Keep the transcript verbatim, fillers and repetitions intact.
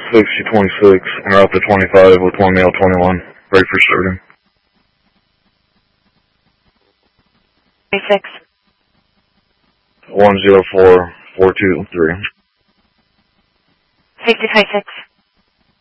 sixty twenty-six, and route to twenty-five with one male twenty-one. Ready for starting. twenty-six. one zero four four two three. sixty twenty-six.